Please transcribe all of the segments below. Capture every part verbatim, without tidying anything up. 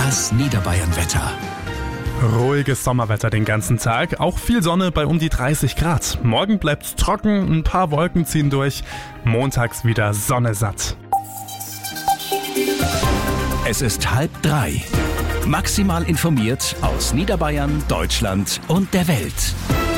Das Niederbayern-Wetter. Ruhiges Sommerwetter den ganzen Tag, auch viel Sonne bei um die dreißig Grad. Morgen bleibt's trocken, ein paar Wolken ziehen durch, montags wieder Sonne satt. Es ist halb drei. Maximal informiert aus Niederbayern, Deutschland und der Welt.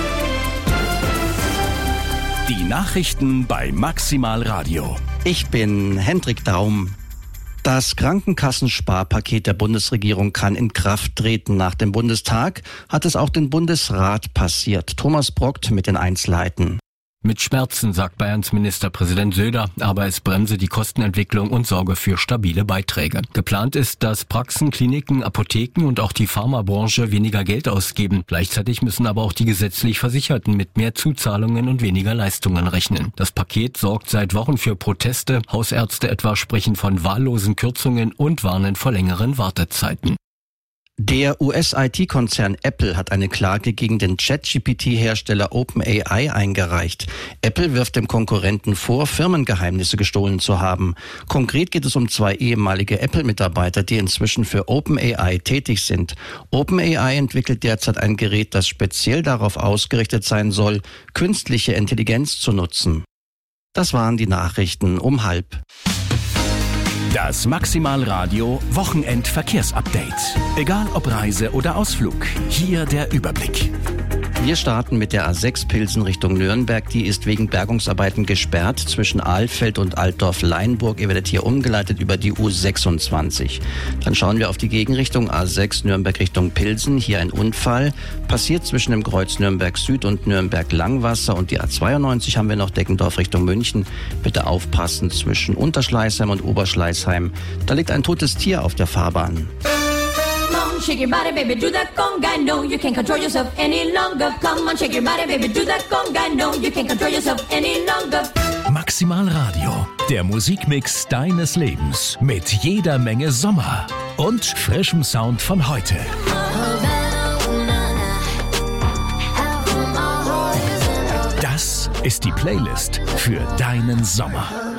Die Nachrichten bei Maximal Radio. Ich bin Hendrik Daum. Das Krankenkassensparpaket der Bundesregierung kann in Kraft treten. Nach dem Bundestag hat es auch den Bundesrat passiert. Thomas Brockt mit den Einzelheiten. Mit Schmerzen, sagt Bayerns Ministerpräsident Söder, aber es bremse die Kostenentwicklung und sorge für stabile Beiträge. Geplant ist, dass Praxen, Kliniken, Apotheken und auch die Pharmabranche weniger Geld ausgeben. Gleichzeitig müssen aber auch die gesetzlich Versicherten mit mehr Zuzahlungen und weniger Leistungen rechnen. Das Paket sorgt seit Wochen für Proteste. Hausärzte etwa sprechen von wahllosen Kürzungen und warnen vor längeren Wartezeiten. Der U S-I T-Konzern Apple hat eine Klage gegen den Chat-G P T-Hersteller OpenAI eingereicht. Apple wirft dem Konkurrenten vor, Firmengeheimnisse gestohlen zu haben. Konkret geht es um zwei ehemalige Apple-Mitarbeiter, die inzwischen für OpenAI tätig sind. OpenAI entwickelt derzeit ein Gerät, das speziell darauf ausgerichtet sein soll, künstliche Intelligenz zu nutzen. Das waren die Nachrichten um halb. Das Maximal Radio Wochenend-Verkehrsupdate. Egal ob Reise oder Ausflug, hier der Überblick. Wir starten mit der A sechs Pilsen Richtung Nürnberg. Die ist wegen Bergungsarbeiten gesperrt zwischen Ahlfeld und Altdorf-Leinburg. Ihr werdet hier umgeleitet über die U sechsundzwanzig. Dann schauen wir auf die Gegenrichtung A sechs Nürnberg Richtung Pilsen. Hier ein Unfall. Passiert zwischen dem Kreuz Nürnberg Süd und Nürnberg Langwasser. Und die A zweiundneunzig haben wir noch Deggendorf Richtung München. Bitte aufpassen zwischen Unterschleißheim und Oberschleißheim. Da liegt ein totes Tier auf der Fahrbahn. Shake your body, baby, do that conga. No, you can't control yourself any longer. Come on, shake your body, baby, do that conga. No, you can't control yourself any longer. Maximal Radio, der Musikmix deines Lebens mit jeder Menge Sommer und frischem Sound von heute. Das ist die Playlist für deinen Sommer.